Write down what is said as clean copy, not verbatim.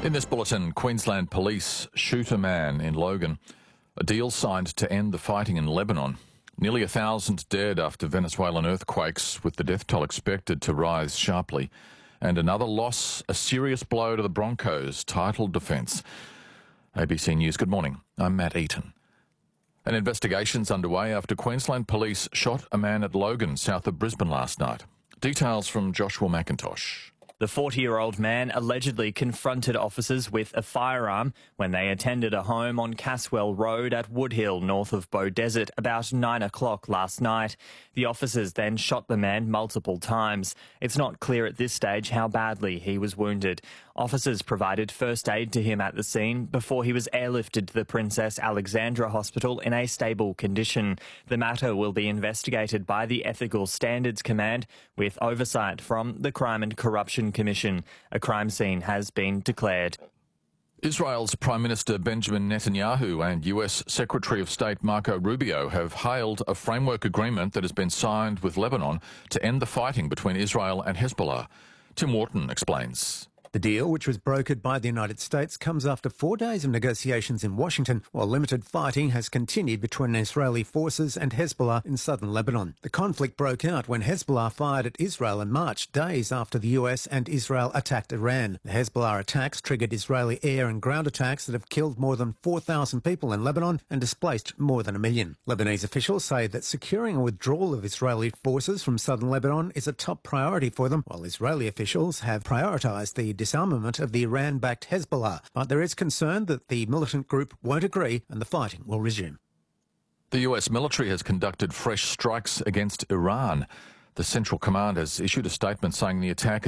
In this bulletin, Queensland police shoot a man in Logan. A deal signed to end the fighting in Lebanon. Nearly 1,000 dead after Venezuelan earthquakes, with the death toll expected to rise sharply. And another loss, a serious blow to the Broncos' title defence. ABC News, good morning. I'm Matt Eaton. An investigation's underway after Queensland police shot a man at Logan, south of Brisbane last night. Details from Joshua McIntosh. The 40-year-old man allegedly confronted officers with a firearm when they attended a home on Caswell Road at Woodhill, north of Beaudesert, about 9 o'clock last night. The officers then shot the man multiple times. It's not clear at this stage how badly he was wounded. Officers provided first aid to him at the scene before he was airlifted to the Princess Alexandra Hospital in a stable condition. The matter will be investigated by the Ethical Standards Command with oversight from the Crime and Corruption Commission. A crime scene has been declared. Israel's Prime Minister Benjamin Netanyahu and US Secretary of State Marco Rubio have hailed a framework agreement that has been signed with Lebanon to end the fighting between Israel and Hezbollah. Tim Wharton explains. The deal, which was brokered by the United States, comes after 4 days of negotiations in Washington, while limited fighting has continued between Israeli forces and Hezbollah in southern Lebanon. The conflict broke out when Hezbollah fired at Israel in March, days after the US and Israel attacked Iran. The Hezbollah attacks triggered Israeli air and ground attacks that have killed more than 4,000 people in Lebanon and displaced more than 1 million. Lebanese officials say that securing a withdrawal of Israeli forces from southern Lebanon is a top priority for them, while Israeli officials have prioritised the disarmament of the Iran-backed Hezbollah, but there is concern that the militant group won't agree and the fighting will resume. The US military has conducted fresh strikes against Iran. The Central Command has issued a statement saying the attack